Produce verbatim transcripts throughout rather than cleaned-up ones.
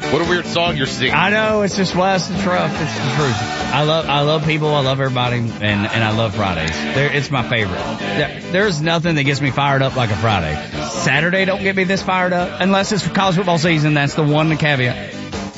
What a weird song you're singing. I know, it's just West. It's rough. It's the truth. I love, I love people. I love everybody, and and I love Fridays. They're, it's my favorite. There, there's nothing that gets me fired up like a Friday. Saturday don't get me this fired up unless it's for college football season. That's the one caveat.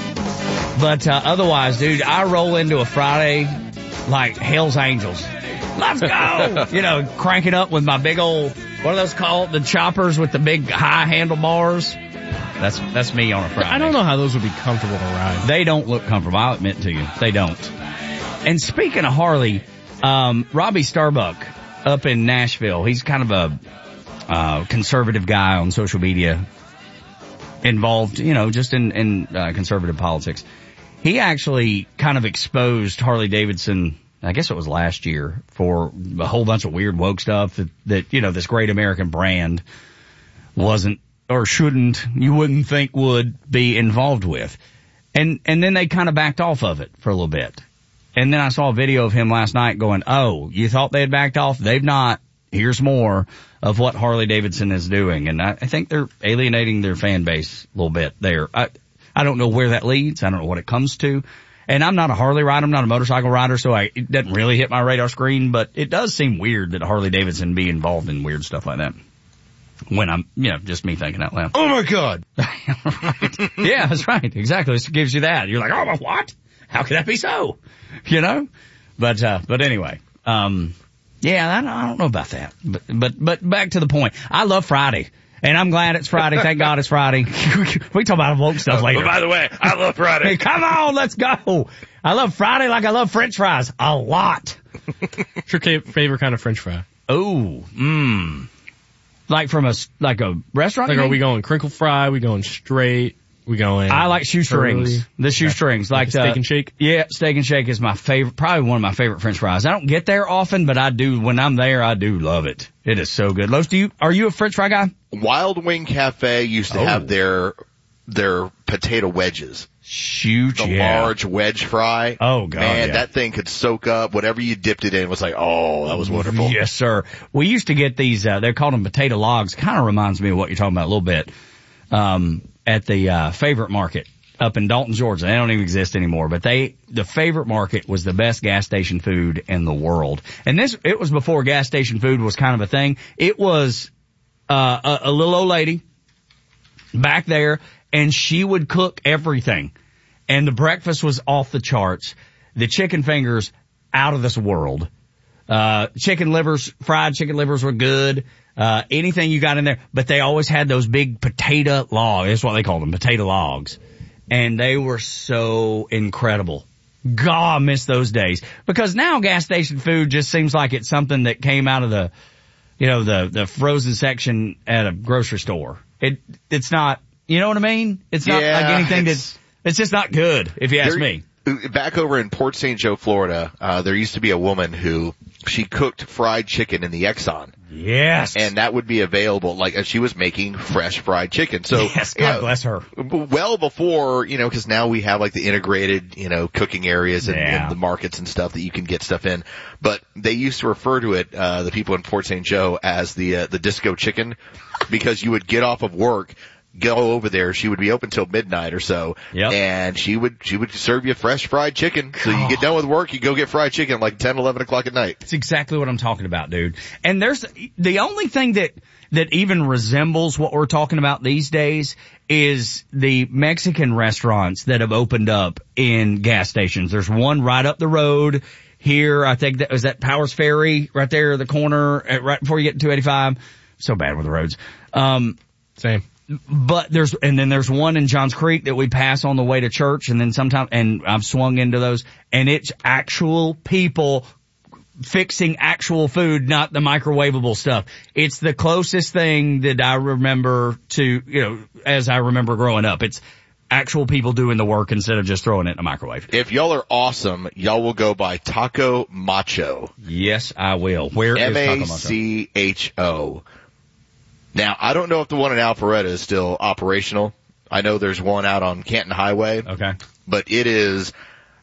But uh, otherwise, dude, I roll into a Friday like Hell's Angels. Let's go! You know, cranking up with my big old, what are those called? The choppers with the big high handlebars. That's that's me on a Friday. I don't know how those would be comfortable to ride. They don't look comfortable. I'll admit to you, they don't. And speaking of Harley, um, Robbie Starbuck up in Nashville, he's kind of a uh, conservative guy on social media, involved, you know, just in in uh, conservative politics. He actually kind of exposed Harley Davidson, I guess it was last year, for a whole bunch of weird woke stuff that, that you know, this great American brand wasn't or shouldn't, you wouldn't think would be involved with. And, and then they kind of backed off of it for a little bit. And then I saw a video of him last night going, oh, you thought they had backed off? They've not. Here's more of what Harley Davidson is doing. And I, I think they're alienating their fan base a little bit there. I, I don't know where that leads. I don't know what it comes to. And I'm not a Harley rider. I'm not a motorcycle rider, so I, it doesn't really hit my radar screen. But it does seem weird that Harley Davidson be involved in weird stuff like that. When I'm, you know, just me thinking out loud. Oh my God. Right. Yeah, that's right. Exactly. It gives you that. You're like, oh, what? How could that be so? You know? But, uh, but anyway, um, yeah, I don't, I don't know about that. But, but, but back to the point. I love Friday. And I'm glad it's Friday. Thank God it's Friday. We talk about woke stuff later. Oh, by the way, I love Friday. Hey, come on, let's go. I love Friday like I love French fries. A lot. What's your favorite kind of French fry? Oh, mmm. Like from a, like a restaurant? Like, are we going crinkle fry? We going straight? We going? I like shoestrings. curly? The shoestrings. Like, Like, like the, steak and shake? Yeah, steak and shake is my favorite, probably one of my favorite French fries. I don't get there often, but I do, when I'm there, I do love it. It is so good. Los, do you, are you a French fry guy? Wild Wing Cafe used to Oh. have their, their potato wedges. Shoot, The yeah. large wedge fry. Oh, God, Man, yeah. that thing could soak up whatever you dipped it in. It was like, oh, that was wonderful. Yes, sir. We used to get these, uh, they're called them potato logs. Kind of reminds me of what you're talking about a little bit. Um, at the, uh, Favorite Market up in Dalton, Georgia. They don't even exist anymore, but they, the Favorite Market was the best gas station food in the world. And this, it was before gas station food was kind of a thing. It was, uh, a, a little old lady back there, and she would cook everything. And the breakfast was off the charts. The chicken fingers out of this world. Uh, chicken livers, fried chicken livers were good. Uh, anything you got in there, but they always had those big potato logs. That's what they called them, potato logs. And they were so incredible. God, I miss those days. Because now gas station food just seems like it's something that came out of the, you know, the, the frozen section at a grocery store. It, it's not, you know what I mean? It's not Yeah, like anything it's- that's, it's just not good, if you ask There- me. Back over in Port Saint Joe, Florida, uh, there used to be a woman who, she cooked fried chicken in the Exxon. Yes. And that would be available, like, she was making fresh fried chicken. So, yes, you God know, bless her. well before, you know, cause now we have like the integrated, you know, cooking areas and, Yeah. and the markets and stuff that you can get stuff in. But they used to refer to it, uh, the people in Port Saint Joe as the, uh, the disco chicken, because you would get off of work, go over there. She would be open till midnight or so. Yep. And she would, she would serve you fresh fried chicken. So you get done with work, you go get fried chicken at like ten, eleven o'clock at night. It's exactly what I'm talking about, dude. And there's, the only thing that, that even resembles what we're talking about these days is the Mexican restaurants that have opened up in gas stations. There's one right up the road here. I think that was that Powers Ferry right there, the corner, at, right before you get to two eighty-five. So bad with the roads. Um, Same. But there's, and then there's one in Johns Creek that we pass on the way to church, and then sometimes, and I've swung into those, and it's actual people fixing actual food, not the microwavable stuff. It's the closest thing that I remember to, you know, as I remember growing up. It's actual people doing the work instead of just throwing it in a microwave. If y'all are awesome, y'all will go by Taco Macho. Yes, I will. Where is M Taco A Macho? C H O. Now, I don't know if the one in Alpharetta is still operational. I know there's one out on Canton Highway. Okay. But it is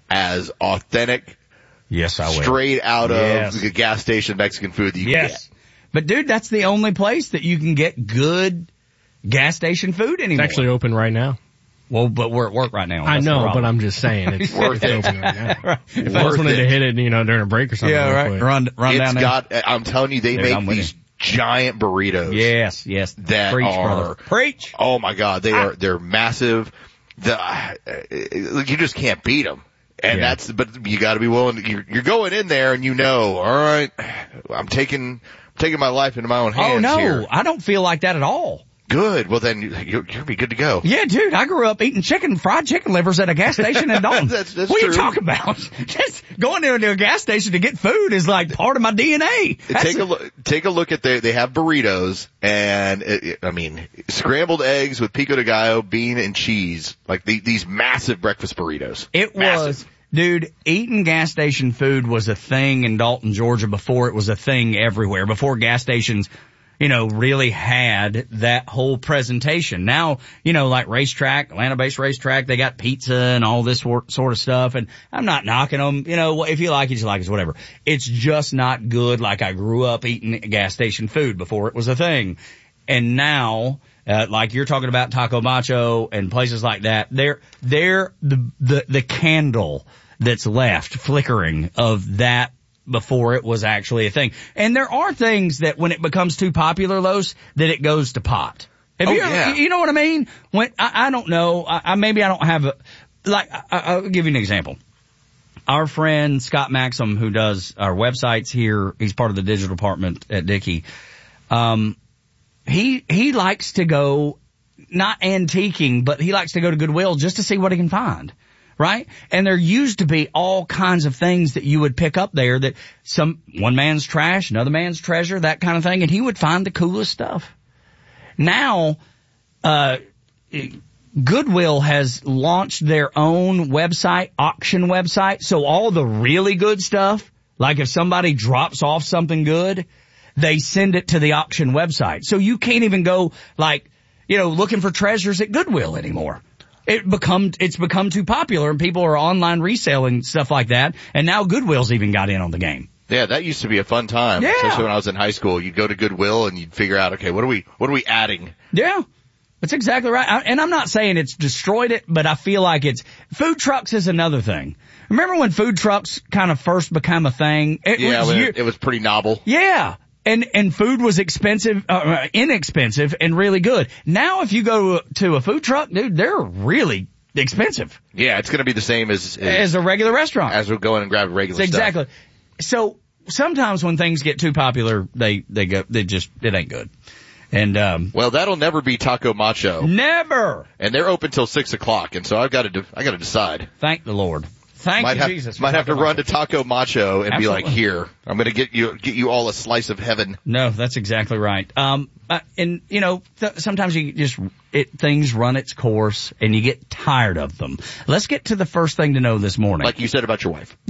as authentic, Yes, I will. straight out Yes. of the gas station Mexican food that you Yes. But dude, that's the only place that you can get good gas station food It's anymore. actually open right now. Well, but we're at work right now. I That's the know, problem. but I'm just saying it's Worth it. open right now. Right. If I just wanted to hit it, you know, during a break or something. Yeah, real right. quick. Run, run It's down there. got, I'm telling you, they Dude, make I'm with these giant burritos. Yes, yes. That Preach, are- brother. Preach. Oh my God, they Ah. are, they're massive. The, uh, you just can't beat them. And Yeah. that's, but you gotta be willing to, you're, you're going in there and you know, alright, I'm taking, taking my life into my own hands Oh no, here. I don't feel like that at all. Good. Well then, you're, you're gonna be good to go. Yeah, dude, I grew up eating chicken, fried chicken livers at a gas station in Dalton. That's- that's what are you true. talking about? Just going into a gas station to get food is like part of my D N A. That's Take a look, take a look at the, they have burritos and, it, it- I mean, scrambled eggs with pico de gallo, bean and cheese. Like the, these massive breakfast burritos. It Massive. was, dude, eating gas station food was a thing in Dalton, Georgia before it was a thing everywhere, before gas stations, you know, really had that whole presentation. Now, you know, like Racetrack, Atlanta-based Racetrack, they got pizza and all this sort of stuff, and I'm not knocking them. You know, if you like it, you like it, whatever. It's just not good like I grew up eating gas station food before it was a thing. And now, uh, like you're talking about Taco Macho and places like that, they're, they're the, the, the candle that's left flickering of that before it was actually a thing. And there are things that when it becomes too popular, Los, that it goes to pot. Have Oh, you ever, yeah. you know what I mean? When, I, I don't know, I, I maybe I don't have a, like, I, I'll give you an example. Our friend Scott Maxim, who does our websites here, he's part of the digital department at Dickey. Um, he, he likes to go, not antiquing, but he likes to go to Goodwill just to see what he can find. Right? And there used to be all kinds of things that you would pick up there that some, one man's trash, another man's treasure, that kind of thing, and he would find the coolest stuff. Now, uh, Goodwill has launched their own website, auction website, so all the really good stuff, like if somebody drops off something good, they send it to the auction website. So you can't even go like, you know, looking for treasures at Goodwill anymore. It become, it's become too popular and people are online reselling stuff like that. And now Goodwill's even got in on the game. Yeah, that used to be a fun time. Yeah. Especially when I was in high school. You'd go to Goodwill and you'd figure out, okay, what are we, what are we adding? Yeah. That's exactly right. I, and I'm not saying it's destroyed it, but I feel like it's, food trucks is another thing. Remember when food trucks kind of first became a thing? It Yeah, was when year- it, it was pretty novel. Yeah. And, and food was expensive, uh, inexpensive and really good. Now if you go to a food truck, dude, they're really expensive Yeah, it's gonna be the same as, as, as a regular restaurant. as we're going and grab regular Exactly. stuff. So sometimes when things get too popular, they, they go, they just, it ain't good. And, um, Well, that'll never be Taco Macho. never. And they're open till six o'clock, and so I've got to, de- I got to decide. Thank the Lord. Thank might you, have, Jesus. for might have to Taco run Macho. to Taco Macho and Absolutely. be like, here, I'm gonna get you, get you all a slice of heaven. No, that's exactly right. Um, uh, and you know, th- sometimes you just, it, things run its course and you get tired of them. Let's get to the first thing to know this morning. Like you said about your wife.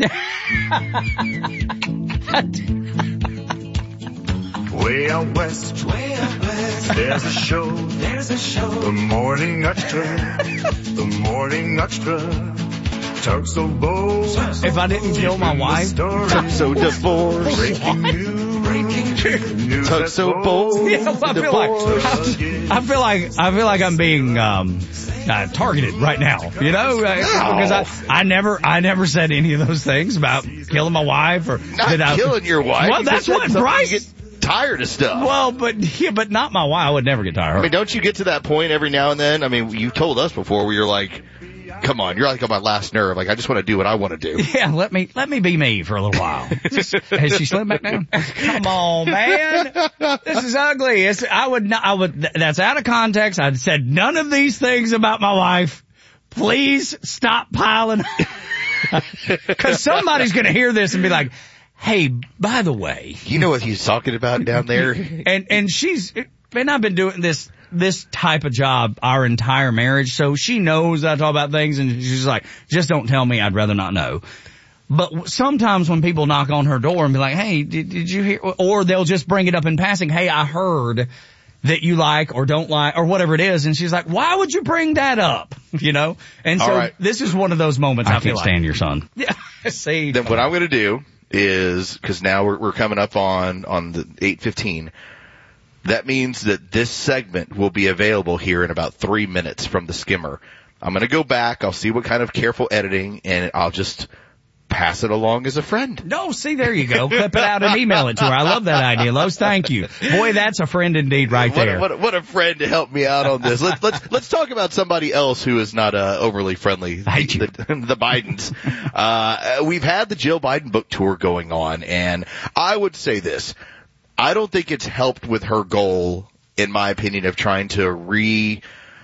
Way out west, way out west, there's a show, there's a show, the Morning Extra, the Morning Extra, Turks so bold. If I didn't kill my wife, I'm so divorced. breaking news, breaking news, Turks so bold. yeah, I feel like, I, I feel like, I feel like I'm being, um, uh, targeted right now, you know, uh, because I, I never, I never said any of those things about killing my wife or Not that I, killing your wife. Well, You that's just said what something, Bryce- you get tired of stuff. well, but, yeah, but not my wife. I would never get tired I of mean, her. don't you get to that point every now and then? I mean, you told us before where you're like, come on, you're like on my last nerve. Like, I just want to do what I want to do. Yeah, let me, let me be me for a little while. Has she slimmed back down? Come on, man. This is ugly. It's, I would not, I would, that's out of context. I said none of these things about my wife. Please stop piling. Cause somebody's gonna hear this and be like, hey, by the way. You know what he's talking about down there? And, and she's, and I've been doing this, this type of job our entire marriage, so she knows I talk about things and she's like, just don't tell me, I'd rather not know. But sometimes when people knock on her door and be like, hey, did, did you hear, or they'll just bring it up in passing, hey, I heard that you like or don't like or whatever it is, and she's like, why would you bring that up? You know? And so All right. this is one of those moments I, I feel can't like. stand your son. Yeah, see. Then what I'm going to do is, because now we're, we're coming up on, on the eight fifteen, that means that this segment will be available here in about three minutes from the skimmer. I'm going to go back. I'll see what kind of careful editing, and I'll just pass it along as a friend. No, see, there you go. Clip it out and email it to her. I love that idea, Los. Thank you. Boy, that's a friend indeed right what there. A, what, a, what a friend to help me out on this. Let's let's let's talk about somebody else who is not uh, overly friendly. I hate you. The, the Bidens. Uh, we've had the Jill Biden book tour going on, and I would say this. I don't think it's helped with her goal, in my opinion, of trying to re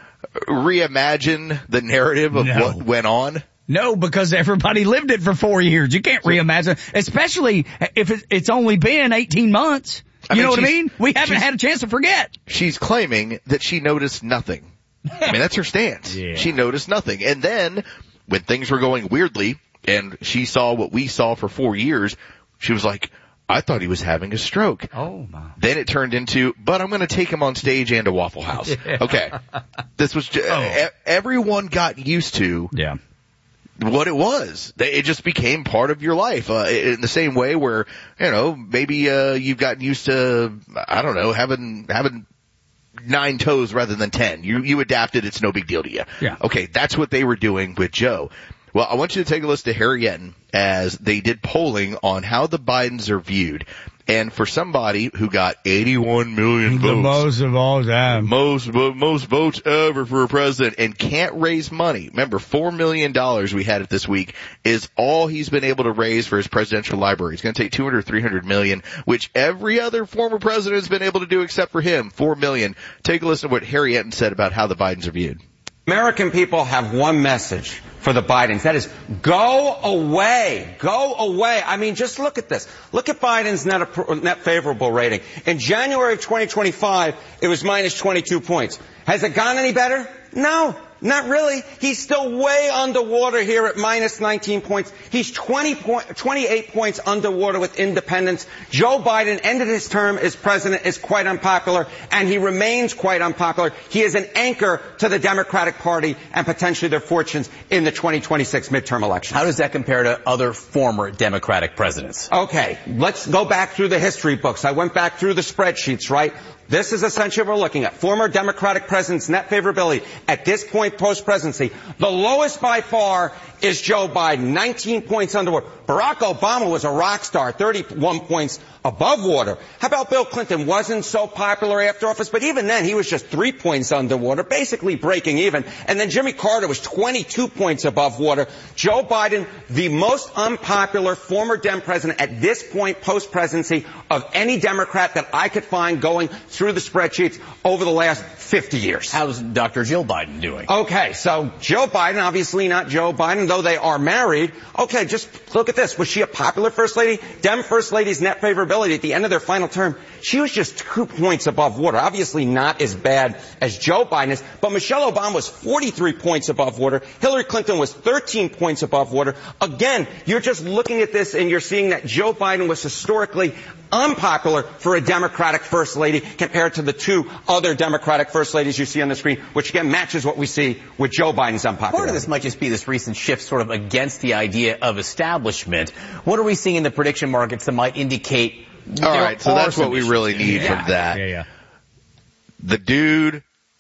reimagine the narrative of No. what went on. No, because everybody lived it for four years. You can't reimagine, especially if it's only been eighteen months. You I mean, know what I she's- mean? We haven't she's- had a chance to forget. She's claiming that she noticed nothing. I mean, that's her stance. Yeah. She noticed nothing. And then, when things were going weirdly, and she saw what we saw for four years, she was like, I thought he was having a stroke. Oh my. Then it turned into, but I'm going to take him on stage and a Waffle House. Yeah. Okay. This was, ju- Oh. e- everyone got used to Yeah. what it was. It just became part of your life. Uh, in the same way where, you know, maybe, uh, you've gotten used to, I don't know, having, having nine toes rather than ten. You, you adapted. It's no big deal to you. Yeah. Okay. That's what they were doing with Joe. Well, I want you to take a listen to Harry Yetton as they did polling on how the Bidens are viewed. And for somebody who got eighty-one million votes. The most of all time. Most, most votes ever for a president and can't raise money. Remember, four million dollars we had it this week is all he's been able to raise for his presidential library. He's going to take two hundred, three hundred million, which every other former president has been able to do except for him, four million. Take a listen to what Harry Yetton said about how the Bidens are viewed. American people have one message for the Bidens. That is, go away. Go away. I mean, just look at this. Look at Biden's net, net favorable rating. In January of twenty twenty-five, it was minus twenty-two points. Has it gone any better? No. Not really. He's still way underwater here at minus nineteen points. He's twenty point, twenty-eight points underwater with independents. Joe Biden ended his term as president, is quite unpopular, and he remains quite unpopular. He is an anchor to the Democratic Party and potentially their fortunes in the twenty twenty-six midterm election. How does that compare to other former Democratic presidents? Okay, let's go back through the history books. I went back through the spreadsheets, right? This is essentially what we're looking at. Former Democratic presidents' net favorability at this point post-presidency. The lowest by far is Joe Biden, nineteen points underwater. Barack Obama was a rock star, thirty-one points above water. How about Bill Clinton? Wasn't so popular after office, but even then he was just three points underwater, basically breaking even. And then Jimmy Carter was twenty-two points above water. Joe Biden, the most unpopular former Dem president at this point post-presidency of any Democrat that I could find going through the spreadsheets over the last fifty years. How's Doctor Jill Biden doing? Okay, so Joe Biden, obviously not Joe Biden, though they are married. Okay, just look at this. Was she a popular first lady? Dem first lady's net favorability at the end of their final term, she was just two points above water. Obviously not as bad as Joe Biden is, but Michelle Obama was forty-three points above water. Hillary Clinton was thirteen points above water. Again, you're just looking at this and you're seeing that Joe Biden was historically unpopular for a Democratic first lady compared to the two other Democratic first ladies you see on the screen, which again matches what we see with Joe Biden's unpopularity. Part of this might just be this recent shift sort of against the idea of establishment. What are we seeing in the prediction markets that might indicate All there right, so are that's some what we issues? really need Yeah. from that. Yeah, yeah. The dude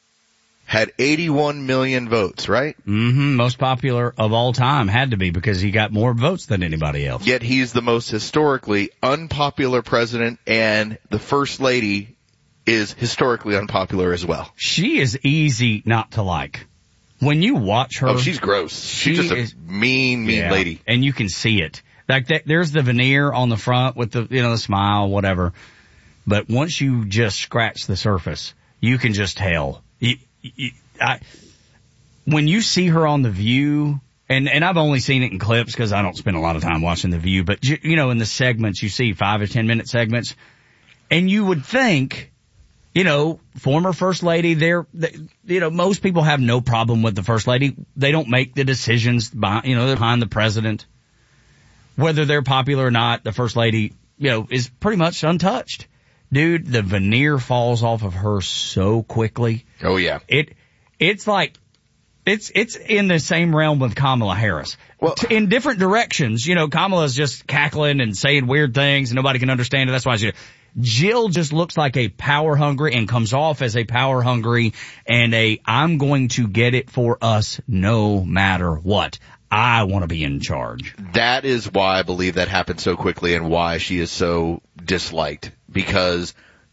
had eighty-one million votes, right? Mm-hmm. Most popular of all time had to be because he got more votes than anybody else. Yet he's the most historically unpopular president, and the first lady is historically unpopular as well. She is easy not to like. When you watch her, Oh, she's gross. She's she just a is- mean, mean yeah, lady. and you can see it. Like that, there's the veneer on the front with the, you know, the smile, whatever. But once you just scratch the surface, you can just tell. You, you, I, when you see her on The View, and, and I've only seen it in clips because I don't spend a lot of time watching The View, but you, you know, in the segments, you see five or ten minute segments, and you would think, you know, former first lady, they're, they, you know, most people have no problem with the first lady. They don't make the decisions behind, you know, they're behind the president. Whether they're popular or not, the first lady, you know, is pretty much untouched. Dude, the veneer falls off of her so quickly. Oh yeah. It, it's like, it's, it's in the same realm with Kamala Harris. Well, T- in different directions. You know, Kamala's just cackling and saying weird things and nobody can understand it. That's why she, Jill just looks like a power hungry and comes off as a power hungry and a I'm going to get it for us no matter what. I want to be in charge. That is why I believe that happened so quickly and why she is so disliked, because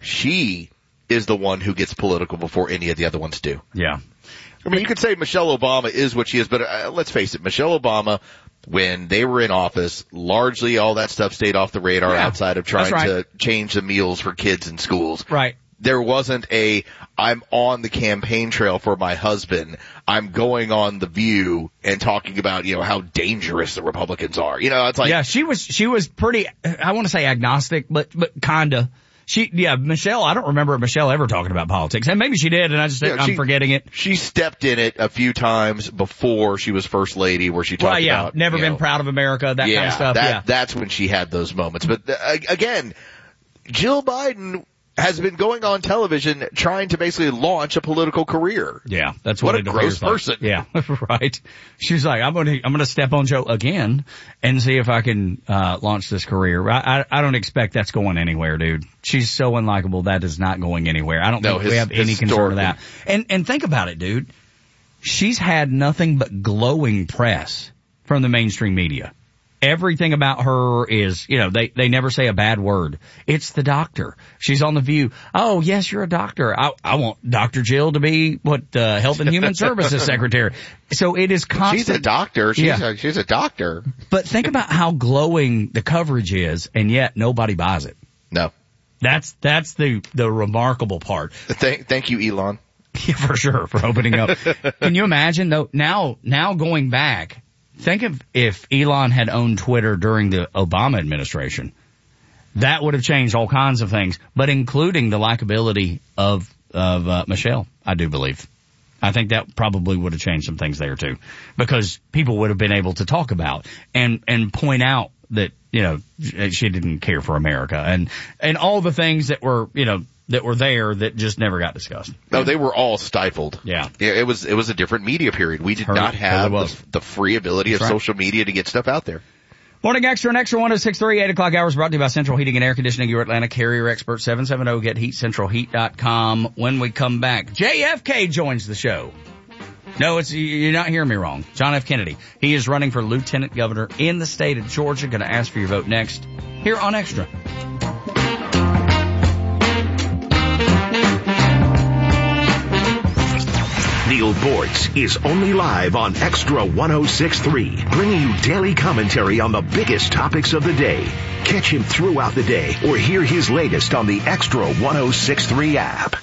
she is the one who gets political before any of the other ones do. Yeah. I mean, you could say Michelle Obama is what she is, but uh, let's face it, Michelle Obama, when they were in office, largely all that stuff stayed off the radar Yeah, outside of trying right. to change the meals for kids in schools. Right. There wasn't a, I'm on the campaign trail for my husband. I'm going on The View and talking about, you know, how dangerous the Republicans are. You know, it's like. Yeah, she was, she was pretty, I want to say agnostic, but, but kinda. She, yeah, Michelle, I don't remember Michelle ever talking about politics. And maybe she did, and I just, Yeah, I'm she- forgetting it. She stepped in it a few times before she was first lady where she talked Well, yeah, about. never you been know, proud of America, that yeah, kind of stuff. that, yeah. That's when she had those moments. But uh, again, Jill Biden has been going on television trying to basically launch a political career. Yeah, that's What what, a it gross appears like. person. Yeah, right. She's like, I'm gonna, I'm gonna step on Joe again and see if I can, uh, launch this career. I, I, I don't expect that's going anywhere, dude. She's so unlikable that is not going anywhere. I don't No, think his- we have any concern historically. with that. And, and think about it, dude. She's had nothing but glowing press from the mainstream media. Everything about her is, you know, they, they never say a bad word. It's the doctor. She's on The View. Oh, yes, you're a doctor. I, I want Doctor Jill to be, what, uh, Health and Human Services Secretary. So it is constant. She's a doctor. She's, Yeah. a, she's a doctor. But think about how glowing the coverage is, and yet nobody buys it. No. That's, that's the, the remarkable part. Thank, thank you, Elon. Yeah, for sure, for opening up. Can you imagine though, now, now going back, think of if Elon had owned Twitter during the Obama administration. That would have changed all kinds of things, but including the likability of, of, uh, Michelle, I do believe. I think that probably would have changed some things there too, because people would have been able to talk about and, and point out that, you know, she didn't care for America and, and all the things that were, you know, that were there that just never got discussed. No, they were all stifled. Yeah. Yeah, it was, it was a different media period. We did Her- not have totally was. the, the free ability That's of right. social media to get stuff out there. Morning Extra and Extra one oh six three, eight o'clock hours brought to you by Central Heating and Air Conditioning, your Atlanta carrier expert, seven seven zero get heat central heat dot com. When we come back, J F K joins the show. No, it's, you're not hearing me wrong. John F. Kennedy. He is running for lieutenant governor in the state of Georgia. Going to ask for your vote next here on Extra. Neil Boortz is only live on Extra one oh six point three, bringing you daily commentary on the biggest topics of the day. Catch him throughout the day or hear his latest on the Extra one oh six point three app.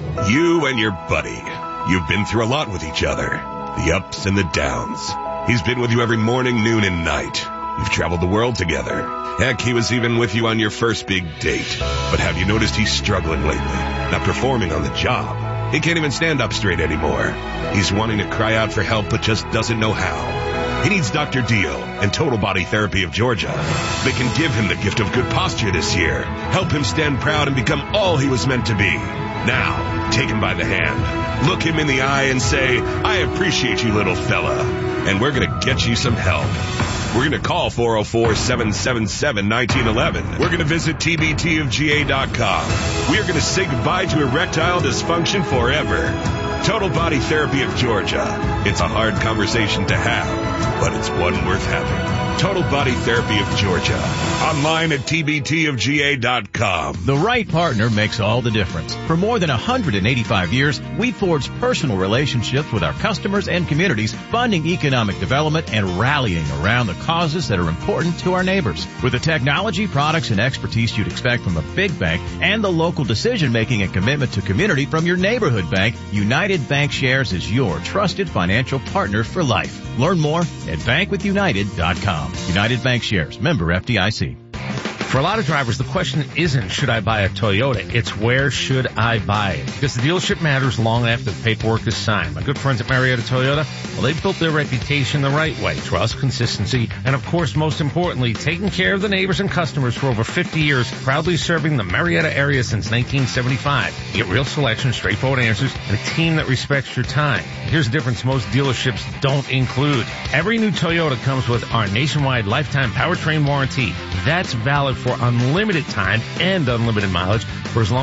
You and your buddy. You've been through a lot with each other. The ups and the downs. He's been with you every morning, noon, and night. You've traveled the world together. Heck, he was even with you on your first big date. But have you noticed he's struggling lately? Not performing on the job. He can't even stand up straight anymore. He's wanting to cry out for help, but just doesn't know how. He needs Doctor Dio and Total Body Therapy of Georgia. They can give him the gift of good posture this year, help him stand proud and become all he was meant to be. Now, take him by the hand, look him in the eye and say, I appreciate you, little fella, and we're going to get you some help. We're going to call four oh four, seven seven seven, one nine one one. We're going to visit T B T of G A dot com. We are going to say goodbye to erectile dysfunction forever. Total Body Therapy of Georgia. It's a hard conversation to have, but it's one worth having. Total Body Therapy of Georgia. Online at T B T of G A dot com. The right partner makes all the difference. For more than one hundred eighty-five years, we forged personal relationships with our customers and communities, funding economic development and rallying around the causes that are important to our neighbors. With the technology, products, and expertise you'd expect from a big bank and the local decision-making and commitment to community from your neighborhood bank, United Bankshares is your trusted financial partner for life. Learn more at bank with united dot com. United Bankshares, member F D I C. For a lot of drivers, the question isn't, should I buy a Toyota? It's, where should I buy it? Because the dealership matters long after the paperwork is signed. My good friends at Marietta Toyota, well, they've built their reputation the right way. Trust, consistency, and of course, most importantly, taking care of the neighbors and customers for over fifty years, proudly serving the Marietta area since nineteen seventy-five. You get real selection, straightforward answers, and a team that respects your time. Here's the difference most dealerships don't include. Every new Toyota comes with our nationwide lifetime powertrain warranty. That's valid for for unlimited time and unlimited mileage for as long